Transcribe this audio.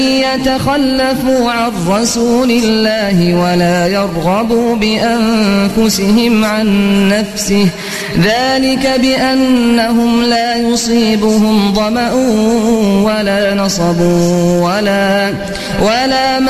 يتخلفوا عن رسول الله ولا يرغبوا بأنفسهم عن نفسه ذلك بأنهم لا يصيبهم ظمأ ولا نصب ولا